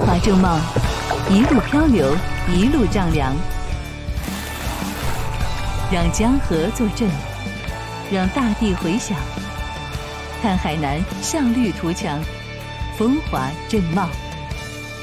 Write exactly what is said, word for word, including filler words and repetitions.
华正茂，一路漂流，一路丈量，让江河作证，让大地回响。看海南向绿图强，风华正茂。